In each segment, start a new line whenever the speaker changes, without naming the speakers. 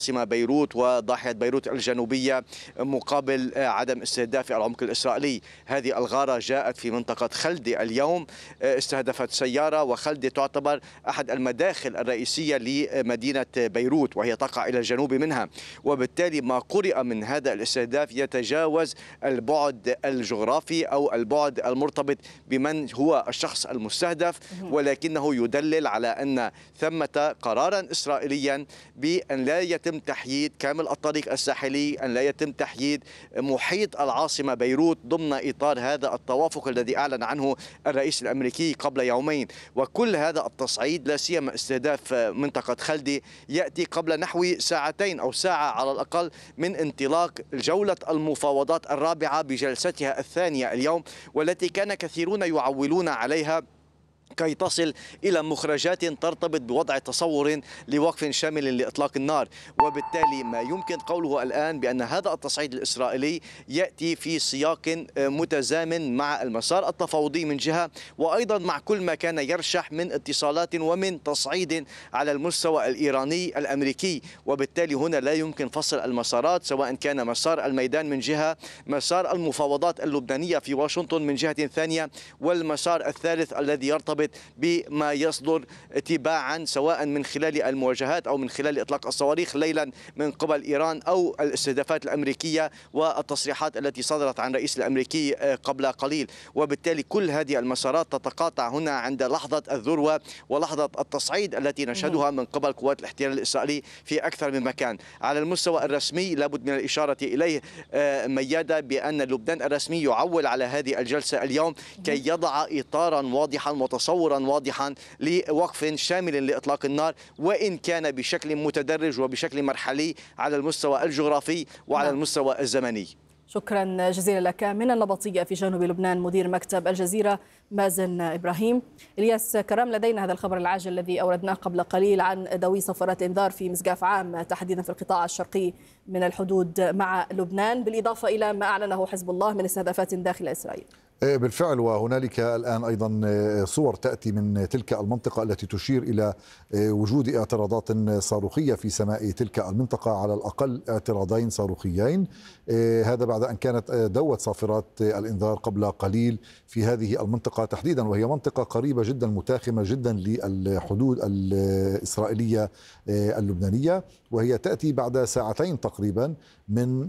عاصمة بيروت وضاحية بيروت الجنوبية مقابل عدم استهداف العمق الإسرائيلي. هذه الغارة جاءت في منطقة خلدي اليوم، استهدفت سيارة، وخلدي تعتبر أحد المداخل الرئيسية لمدينة بيروت وهي تقع إلى الجنوب منها، وبالتالي ما قرئ من هذا الاستهداف يتجاوز البعد الجغرافي أو البعد المرتبط بمن هو الشخص المستهدف، ولكنه يدلل على أن ثمة قرارا إسرائيليا بأن لا يتم تحييد كامل الطريق الساحلي، أن لا يتم تحييد محيط العاصمة بيروت ضمن إطار هذا التوافق الذي أعلن عنه الرئيس الأمريكي قبل يومين. وكل هذا التصعيد لا سيما استهداف منطقة خلدي يأتي قبل نحو ساعتين أو ساعة على الأقل من انطلاق جولة المفاوضات الرابعة بجلستها الثانية اليوم، والتي كان كثيرون يعولون عليها كي تصل إلى مخرجات ترتبط بوضع تصور لوقف شامل لإطلاق النار. وبالتالي ما يمكن قوله الآن بأن هذا التصعيد الإسرائيلي يأتي في سياق متزامن مع المسار التفاوضي من جهة، وأيضا مع كل ما كان يرشح من اتصالات ومن تصعيد على المستوى الإيراني الأمريكي. وبالتالي هنا لا يمكن فصل المسارات، سواء كان مسار الميدان من جهة، مسار المفاوضات اللبنانية في واشنطن من جهة ثانية، والمسار الثالث الذي يرتبط بما يصدر تباعا سواء من خلال المواجهات أو من خلال إطلاق الصواريخ ليلا من قبل إيران أو الاستهدافات الأمريكية والتصريحات التي صدرت عن الرئيس الأمريكي قبل قليل. وبالتالي كل هذه المسارات تتقاطع هنا عند لحظة الذروة ولحظة التصعيد التي نشهدها من قبل قوات الاحتلال الإسرائيلي في أكثر من مكان. على المستوى الرسمي لابد من الإشارة إليه ميادة بأن لبنان الرسمي يعول على هذه الجلسة اليوم كي يضع إطارا واضحا وتصورا واضحا لوقف شامل لإطلاق النار، وإن كان بشكل متدرج وبشكل مرحلي على المستوى الجغرافي وعلى المستوى الزمني.
شكرا جزيلا لك. من النبطية في جنوب لبنان مدير مكتب الجزيرة مازن إبراهيم. إلياس كرام، لدينا هذا الخبر العاجل الذي أوردناه قبل قليل عن دوي صفارات إنذار في مسقاف عام تحديدا في القطاع الشرقي من الحدود مع لبنان، بالإضافة إلى ما أعلنه حزب الله من استهدافات داخل إسرائيل.
بالفعل، وهنالك الآن أيضا صور تأتي من تلك المنطقة التي تشير إلى وجود اعتراضات صاروخية في سماء تلك المنطقة، على الأقل اعتراضين صاروخيين. هذا بعد أن كانت دوت صافرات الإنذار قبل قليل في هذه المنطقة تحديدا، وهي منطقة قريبة جدا متاخمة جدا للحدود الإسرائيلية اللبنانية، وهي تأتي بعد ساعتين تقريبا من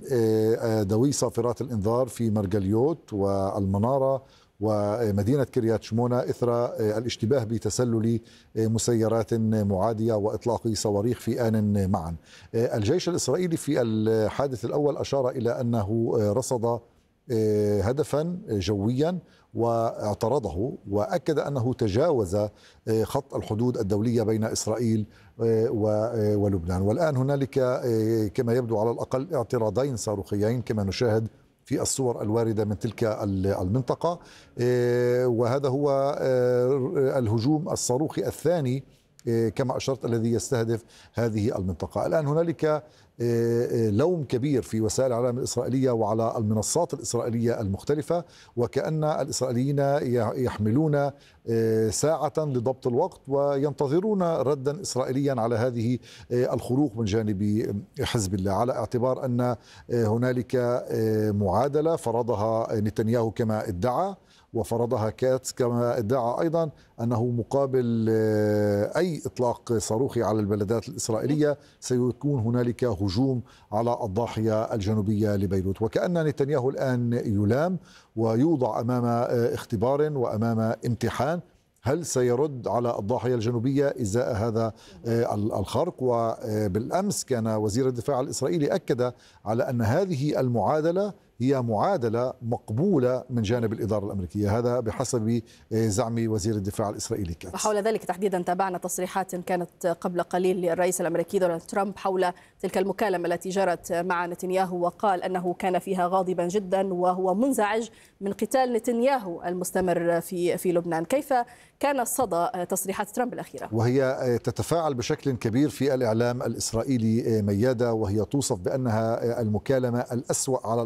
دوي صافرات الإنذار في مرجليوت والمنارة ومدينة كريات شمونة إثر الاشتباه بتسلل مسيرات معادية وإطلاق صواريخ في آن معا. الجيش الإسرائيلي في الحادث الأول أشار إلى أنه رصد هدفا جويا واعترضه، وأكد أنه تجاوز خط الحدود الدولية بين إسرائيل ولبنان. والآن هنالك كما يبدو على الأقل اعتراضين صاروخيين كما نشاهد في الصور الواردة من تلك المنطقة، وهذا هو الهجوم الصاروخي الثاني كما أشرت الذي يستهدف هذه المنطقة. الآن هنالك لوم كبير في وسائل الإعلام الإسرائيلية وعلى المنصات الإسرائيلية المختلفة، وكأن الإسرائيليين يحملون ساعة لضبط الوقت وينتظرون ردا إسرائيليا على هذه الخروق من جانب حزب الله، على اعتبار أن هنالك معادلة فرضها نتنياهو كما ادعى، وفرضها كاتس كما ادعى أيضا أنه مقابل أي إطلاق صاروخي على البلدات الإسرائيلية سيكون هنالك هجوم على الضاحية الجنوبية لبيروت. وكأن نتنياهو الآن يلام ويوضع أمام اختبار وأمام امتحان، هل سيرد على الضاحية الجنوبية إزاء هذا الخرق؟ وبالأمس كان وزير الدفاع الإسرائيلي أكد على أن هذه المعادلة هي معادلة مقبولة من جانب الإدارة الأمريكية، هذا بحسب زعم وزير الدفاع الإسرائيلي كاتس.
وحول ذلك تحديدا تابعنا تصريحات كانت قبل قليل للرئيس الأمريكي دونالد ترامب حول تلك المكالمة التي جرت مع نتنياهو، وقال أنه كان فيها غاضبا جدا وهو منزعج من قتال نتنياهو المستمر في لبنان. كيف كان صدى تصريحات ترامب الأخيرة؟
وهي تتفاعل بشكل كبير في الإعلام الإسرائيلي ميادة، وهي توصف بأنها المكالمة الأسوأ على الإطلاق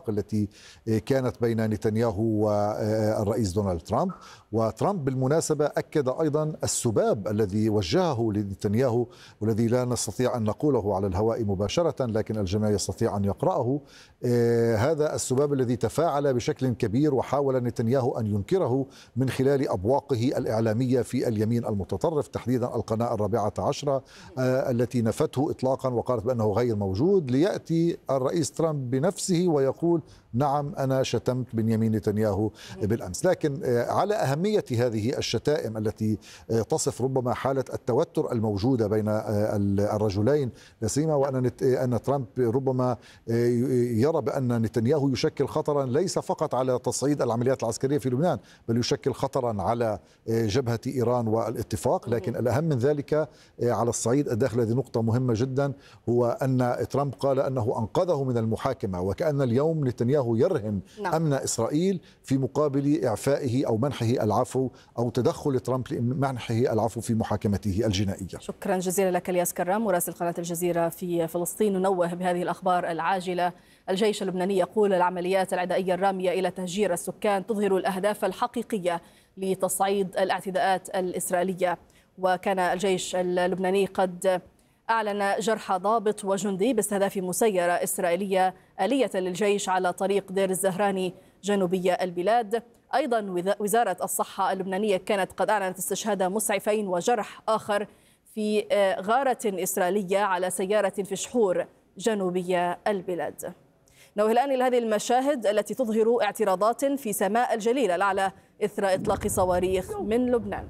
الأوراق التي كانت بين نتنياهو والرئيس دونالد ترامب. وترامب بالمناسبة أكد أيضا السباب الذي وجهه لنتنياهو والذي لا نستطيع أن نقوله على الهواء مباشرة لكن الجميع يستطيع أن يقرأه. هذا السباب الذي تفاعل بشكل كبير وحاول نتنياهو أن ينكره من خلال أبواقه الإعلامية في اليمين المتطرف، تحديدا القناة 14 التي نفته إطلاقا وقالت بأنه غير موجود، ليأتي الرئيس ترامب بنفسه ويقول نعم أنا شتمت بنيامين نتنياهو بالأمس. لكن على أهمية هذه الشتائم التي تصف ربما حالة التوتر الموجودة بين الرجلين، لا سيما وأن ترامب ربما يرى بأن نتنياهو يشكل خطرا ليس فقط على تصعيد العمليات العسكرية في لبنان بل يشكل خطرا على جبهة إيران والاتفاق. لكن الأهم من ذلك على الصعيد الداخلي، هذه نقطة مهمة جدا، هو أن ترامب قال أنه أنقذه من المحاكمة، وكأن اليوم نتنياهو يرهن أمن إسرائيل في مقابل إعفائه أو منحه العفو أو تدخل ترامب لمنحه العفو في محاكمته الجنائية.
شكرا جزيلا لك الياس كرام مراسل قناة الجزيرة في فلسطين. ننوه بهذه الأخبار العاجلة. الجيش اللبناني يقول العمليات العدائية الرامية إلى تهجير السكان تظهر الأهداف الحقيقية لتصعيد الاعتداءات الإسرائيلية. وكان الجيش اللبناني قد أعلن جرح ضابط وجندي باستهداف مسيرة إسرائيلية آلية للجيش على طريق دير الزهراني جنوبي البلاد. أيضا وزارة الصحة اللبنانية كانت قد أعلنت استشهاد مسعفين وجرح آخر في غارة إسرائيلية على سيارة في شحور جنوبي البلاد. نوه الآن إلى هذه المشاهد التي تظهر اعتراضات في سماء الجليل الأعلى إثر إطلاق صواريخ من لبنان.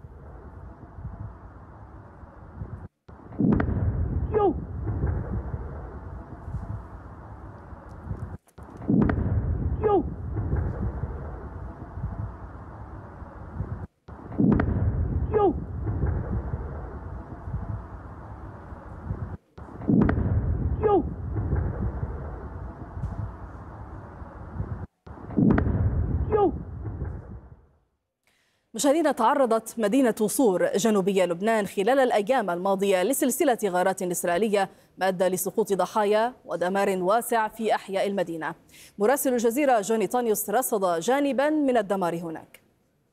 مشاهدينا، تعرضت مدينة صور جنوبية لبنان خلال الأيام الماضية لسلسلة غارات إسرائيلية ما أدى لسقوط ضحايا ودمار واسع في أحياء المدينة. مراسل الجزيرة جوني تانيوس رصد جانبا من الدمار هناك.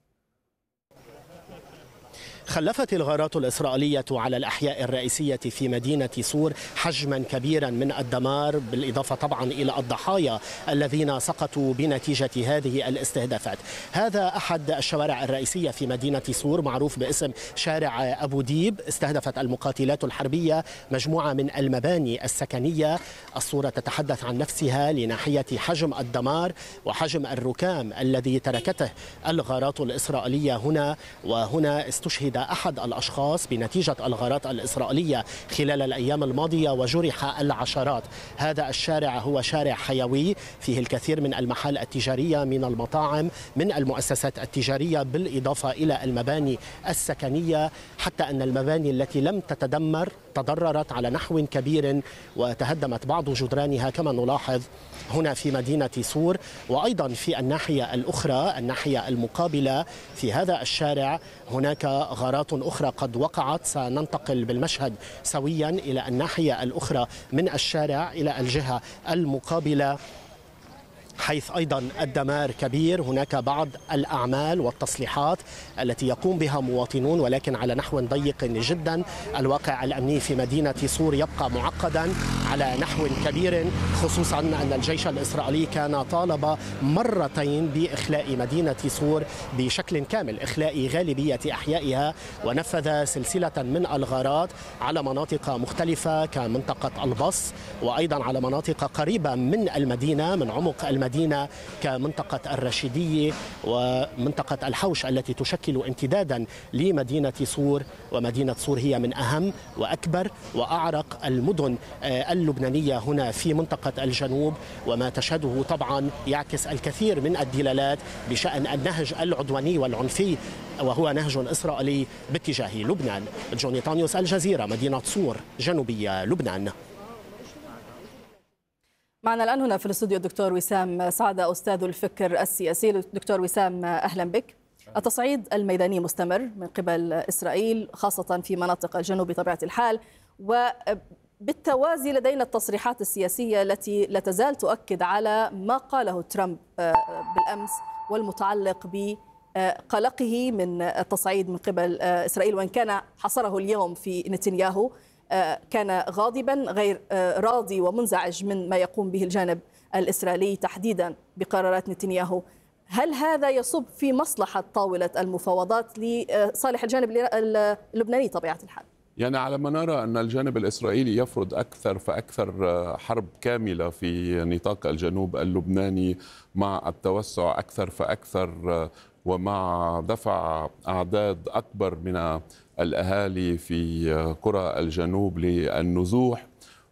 خلفت الغارات الإسرائيلية على الأحياء الرئيسية في مدينة صور حجما كبيرا من الدمار، بالإضافة طبعا إلى الضحايا الذين سقطوا بنتيجة هذه الاستهدافات. هذا أحد الشوارع الرئيسية في مدينة صور معروف باسم شارع أبو ديب. استهدفت المقاتلات الحربية مجموعة من المباني السكنية. الصورة تتحدث عن نفسها لناحية حجم الدمار وحجم الركام الذي تركته الغارات الإسرائيلية هنا. وهنا استشهد أحد الأشخاص بنتيجة الغارات الإسرائيلية خلال الأيام الماضية وجرح العشرات. هذا الشارع هو شارع حيوي فيه الكثير من المحال التجارية، من المطاعم، من المؤسسات التجارية، بالإضافة إلى المباني السكنية، حتى أن المباني التي لم تتدمر تضررت على نحو كبير وتهدمت بعض جدرانها كما نلاحظ هنا في مدينة صور. وأيضا في الناحية الأخرى، الناحية المقابلة في هذا الشارع، هناك غارات أخرى قد وقعت. سننتقل بالمشهد سويا إلى الناحية الأخرى من الشارع إلى الجهة المقابلة، حيث أيضا الدمار كبير. هناك بعض الأعمال والتصليحات التي يقوم بها مواطنون ولكن على نحو ضيق جدا. الواقع الأمني في مدينة صور يبقى معقدا على نحو كبير، خصوصا أن الجيش الإسرائيلي كان طالب مرتين بإخلاء مدينة صور بشكل كامل، إخلاء غالبية أحيائها، ونفذ سلسلة من الغارات على مناطق مختلفة كمنطقة البص، وأيضا على مناطق قريبة من المدينة، من عمق المدينة كمنطقة الرشيدية ومنطقة الحوش التي تشكل امتدادا لمدينة صور. ومدينة صور هي من أهم وأكبر وأعرق المدن اللبنانية هنا في منطقة الجنوب، وما تشهده طبعا يعكس الكثير من الدلالات بشأن النهج العدواني والعنفي، وهو نهج إسرائيلي باتجاه لبنان. جوني تانيوس، الجزيرة، مدينة صور جنوبية لبنان.
معنا الآن هنا في الاستوديو الدكتور وسام سعدة، أستاذ الفكر السياسي. دكتور وسام، أهلا بك. التصعيد الميداني مستمر من قبل إسرائيل خاصة في مناطق الجنوب بطبيعة الحال، بالتوازي لدينا التصريحات السياسية التي لا تزال تؤكد على ما قاله ترامب بالأمس والمتعلق بقلقه من التصعيد من قبل إسرائيل، وإن كان حصره اليوم في نتنياهو. كان غاضبا غير راضي ومنزعج من ما يقوم به الجانب الإسرائيلي تحديدا بقرارات نتنياهو. هل هذا يصب في مصلحة طاولة المفاوضات لصالح الجانب اللبناني طبيعة الحال؟
يعني على ما نرى أن الجانب الإسرائيلي يفرض أكثر فأكثر حرب كاملة في نطاق الجنوب اللبناني، مع التوسع أكثر فأكثر ومع دفع أعداد أكبر من الأهالي في قرى الجنوب للنزوح.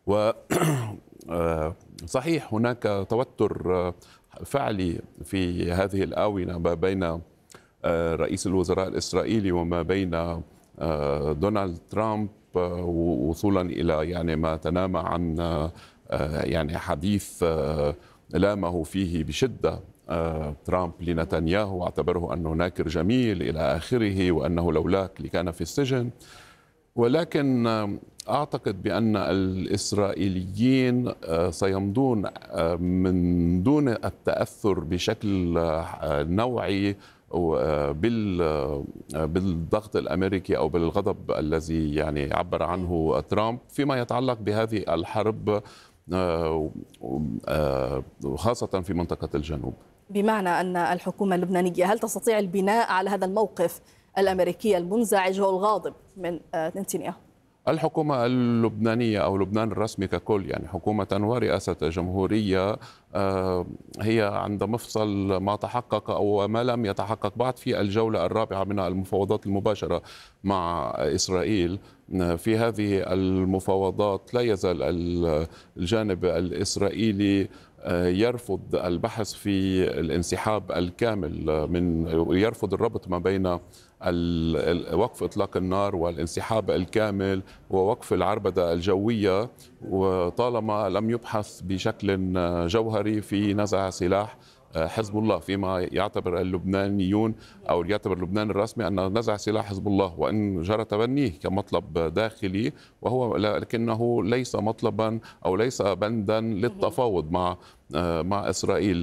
وصحيح هناك توتر فعلي في هذه الآونة ما بين رئيس الوزراء الإسرائيلي وما بين دونالد ترامب، وصولا إلى يعني ما تنامى عن يعني حديث لامه فيه بشدة ترامب لنتنياهو واعتبره أنه ناكر جميل إلى آخره، وأنه لولاك لكان في السجن. ولكن أعتقد بأن الإسرائيليين سيمضون من دون التأثر بشكل نوعي بالضغط الأمريكي أو بالغضب الذي يعني عبر عنه ترامب فيما يتعلق بهذه الحرب، خاصة في منطقة الجنوب.
بمعنى أن الحكومة اللبنانية هل تستطيع البناء على هذا الموقف الأمريكي المنزعج والغاضب من نتنياهو؟
الحكومة اللبنانية أو لبنان الرسمي ككل، يعني حكومة ورئاسة جمهورية، هي عند مفصل ما تحقق أو ما لم يتحقق بعد في الجولة الرابعة من المفاوضات المباشرة مع إسرائيل. في هذه المفاوضات لا يزال الجانب الإسرائيلي يرفض البحث في الانسحاب الكامل يرفض الربط ما بين وقف إطلاق النار والانسحاب الكامل ووقف العربدة الجوية، وطالما لم يبحث بشكل جوهري في نزع سلاح حزب الله، فيما يعتبر اللبنانيون أو يعتبر لبنان الرسمي أن نزع سلاح حزب الله وإن جرى تبنيه كمطلب داخلي، وهو لكنه ليس مطلبا أو ليس بندا للتفاوض مع إسرائيل.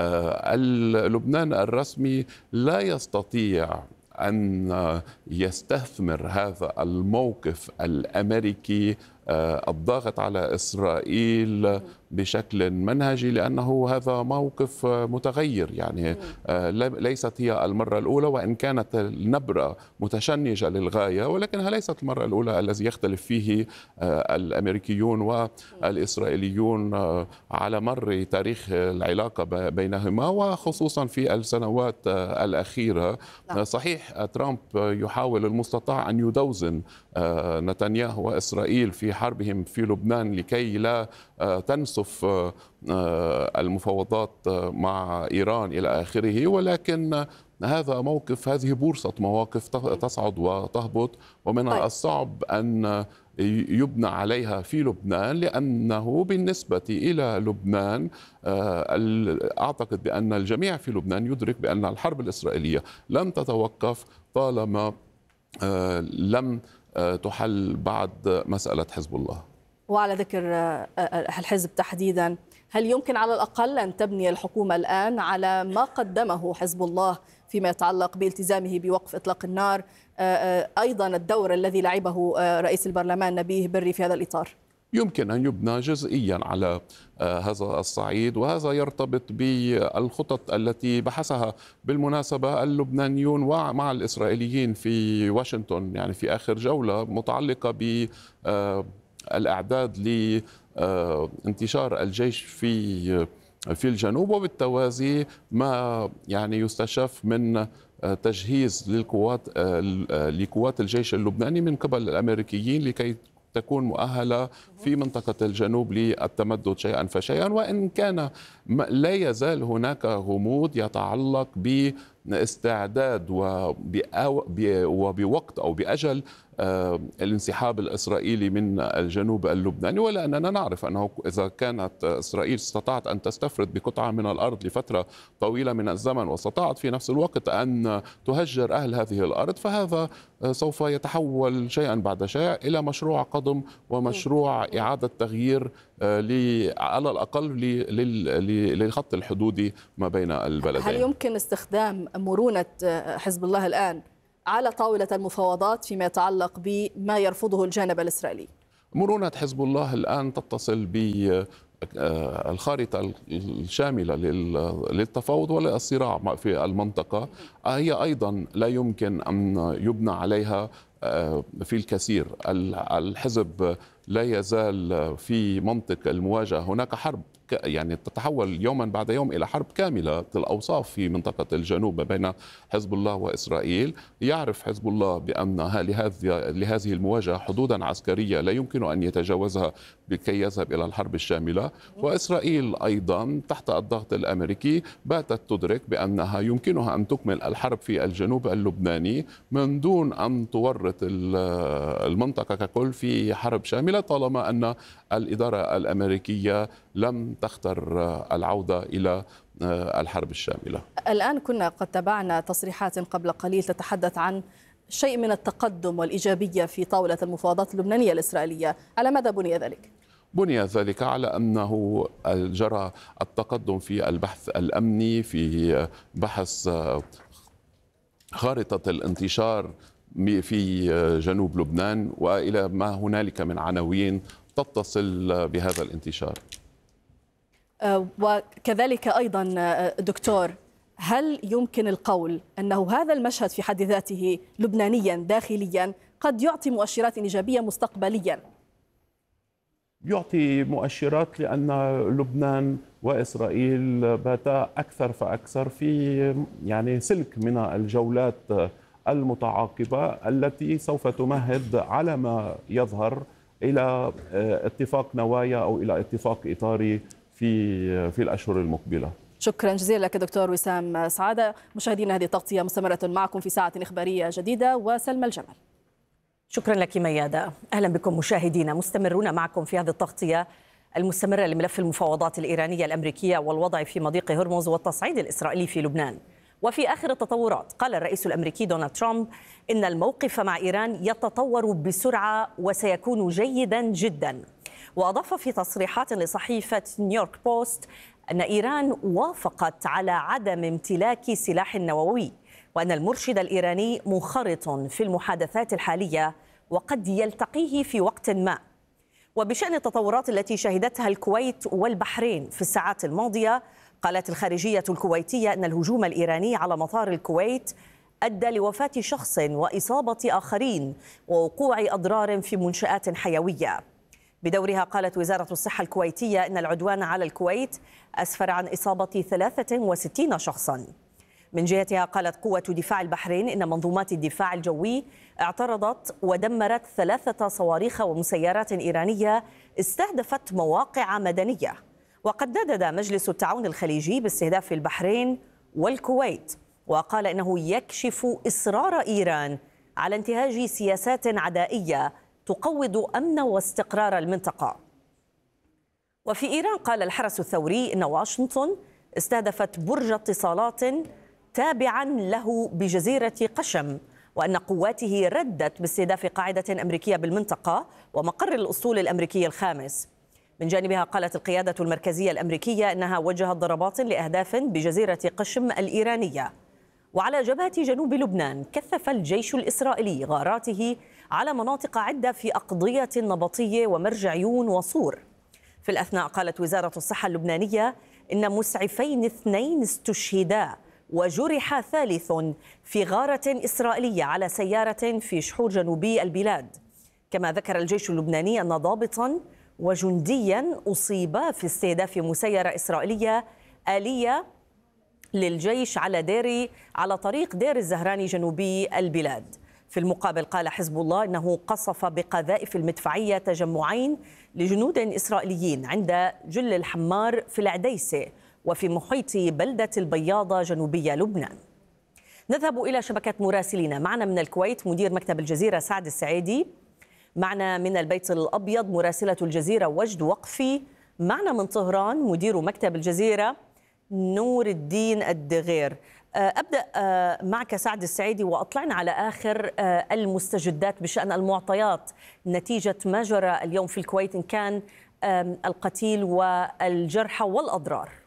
لبنان الرسمي لا يستطيع أن يستثمر هذا الموقف الأمريكي الضاغط على إسرائيل بشكل منهجي، لأنه هذا موقف متغير. يعني ليست هي المرة الأولى، وإن كانت النبرة متشنجة للغاية، ولكنها ليست المرة الأولى الذي يختلف فيه الأمريكيون والإسرائيليون على مر تاريخ العلاقة بينهما، وخصوصا في السنوات الأخيرة. صحيح ترامب يحاول المستطاع أن يدوزن نتنياهو وإسرائيل في حربهم في لبنان لكي لا تنسف المفاوضات مع إيران إلى آخره، ولكن هذا موقف، هذه بورصة مواقف تصعد وتهبط، ومن الصعب أن يبنى عليها في لبنان، لأنه بالنسبة إلى لبنان أعتقد بأن الجميع في لبنان يدرك بأن الحرب الإسرائيلية لن تتوقف طالما لم تحل بعد مسألة حزب الله.
وعلى ذكر الحزب تحديدا، هل يمكن على الأقل أن تبني الحكومة الآن على ما قدمه حزب الله فيما يتعلق بالتزامه بوقف إطلاق النار، أيضا الدور الذي لعبه رئيس البرلمان نبيه بري في هذا الإطار؟
يمكن أن يبنى جزئيا على هذا الصعيد، وهذا يرتبط بالخطط التي بحثها بالمناسبة اللبنانيون مع الإسرائيليين في واشنطن، يعني في آخر جولة متعلقة بالإعداد لانتشار الجيش في الجنوب، وبالتوازي ما يعني يستشف من تجهيز لقوات الجيش اللبناني من قبل الأمريكيين لكي تكون مؤهلة في منطقة الجنوب للتمدد شيئا فشيئا، وإن كان لا يزال هناك غموض يتعلق استعداد وبوقت أو بأجل الانسحاب الإسرائيلي من الجنوب اللبناني، ولا أننا نعرف أنه إذا كانت إسرائيل استطاعت أن تستفرد بقطعة من الأرض لفترة طويلة من الزمن واستطاعت في نفس الوقت أن تهجر أهل هذه الأرض، فهذا سوف يتحول شيئا بعد شيء إلى مشروع قضم ومشروع إعادة تغيير على الأقل للخط الحدودي ما بين البلدين.
هل يمكن استخدام مرونة حزب الله الآن على طاولة المفاوضات فيما يتعلق بما يرفضه الجانب الإسرائيلي؟
مرونة حزب الله الآن تتصل بالخارطة الشاملة للتفاوض وللصراع في المنطقة، هي أيضا لا يمكن أن يبنى عليها في الكثير. الحزب لا يزال في منطق المواجهة، هناك حرب يعني تتحول يوما بعد يوم إلى حرب كاملة الأوصاف في منطقة الجنوب بين حزب الله وإسرائيل. يعرف حزب الله بأن لهذه المواجهة حدودا عسكرية لا يمكن أن يتجاوزها لكي يذهب إلى الحرب الشاملة، وإسرائيل أيضا تحت الضغط الأمريكي باتت تدرك بأنها يمكنها أن تكمل الحرب في الجنوب اللبناني من دون أن تورط المنطقة ككل في حرب شاملة، طالما أن الإدارة الأمريكية لم تختر العودة إلى الحرب الشاملة.
الآن كنا قد تابعنا تصريحات قبل قليل تتحدث عن شيء من التقدم والإيجابية في طاولة المفاوضات اللبنانية الإسرائيلية، على ماذا بني ذلك؟
بني ذلك على أنه جرى التقدم في البحث الأمني، في بحث خارطة الانتشار في جنوب لبنان وإلى ما هنالك من عناوين تتصل بهذا الانتشار.
وكذلك أيضا دكتور، هل يمكن القول أنه هذا المشهد في حد ذاته لبنانيا داخليا قد يعطي مؤشرات إيجابية مستقبليا؟
يعطي مؤشرات لأن لبنان وإسرائيل باتا أكثر فأكثر في سلك من الجولات المتعاقبة التي سوف تمهد على ما يظهر إلى اتفاق نوايا أو إلى اتفاق إطاري في الأشهر المقبلة.
شكرا جزيلا لك دكتور وسام سعادة. مشاهدينا، هذه التغطية مستمرة معكم في ساعة إخبارية جديدة، وسلمى الجمل.
شكرا لك ميادة. أهلا بكم مشاهدينا، مستمرون معكم في هذه التغطية المستمرة لملف المفاوضات الإيرانية الأمريكية والوضع في مضيق هرمز والتصعيد الإسرائيلي في لبنان. وفي آخر التطورات قال الرئيس الأمريكي دونالد ترامب إن الموقف مع إيران يتطور بسرعة وسيكون جيدا جدا. وأضاف في تصريحات لصحيفة نيويورك بوست أن إيران وافقت على عدم امتلاك سلاح نووي، وأن المرشد الإيراني منخرط في المحادثات الحالية وقد يلتقيه في وقت ما. وبشأن التطورات التي شهدتها الكويت والبحرين في الساعات الماضية، قالت الخارجية الكويتية أن الهجوم الإيراني على مطار الكويت أدى لوفاة شخص وإصابة آخرين ووقوع أضرار في منشآت حيوية. بدورها قالت وزارة الصحة الكويتية أن العدوان على الكويت أسفر عن إصابة 63 شخصا. من جهتها قالت قوة دفاع البحرين إن منظومات الدفاع الجوي اعترضت ودمرت 3 صواريخ ومسيرات إيرانية استهدفت مواقع مدنية. وقد ندد مجلس التعاون الخليجي باستهداف البحرين والكويت، وقال إنه يكشف إصرار إيران على انتهاج سياسات عدائية تقوض أمن واستقرار المنطقة. وفي إيران قال الحرس الثوري إن واشنطن استهدفت برج اتصالات تابعا له بجزيرة قشم، وأن قواته ردت باستهداف قاعدة أمريكية بالمنطقة ومقر الأسطول الأمريكي الخامس. من جانبها قالت القيادة المركزية الأمريكية أنها وجهت ضربات لأهداف بجزيرة قشم الإيرانية. وعلى جبهة جنوب لبنان كثف الجيش الإسرائيلي غاراته على مناطق عدة في أقضية النبطية ومرج عيون وصور. في الأثناء قالت وزارة الصحة اللبنانية إن مسعفين 2 استشهدا وجرح 3 في غارة إسرائيلية على سيارة في شحور جنوبي البلاد. كما ذكر الجيش اللبناني أن ضابطا وجنديا أصيبا في استهداف مسيرة إسرائيلية آلية للجيش على طريق دير الزهراني جنوبي البلاد. في المقابل قال حزب الله إنه قصف بقذائف المدفعية تجمعين لجنود إسرائيليين عند جل الحمار في العديسة وفي محيط بلدة البياضة جنوبية لبنان. نذهب إلى شبكة مراسلين. معنا من الكويت مدير مكتب الجزيرة سعد السعيدي، معنا من البيت الأبيض مراسلة الجزيرة وجد وقفي، معنا من طهران مدير مكتب الجزيرة نور الدين الدغير. أبدأ معك سعد السعيدي، وأطلعنا على آخر المستجدات بشأن المعطيات نتيجة ما جرى اليوم في الكويت، إن كان القتيل والجرحى والأضرار.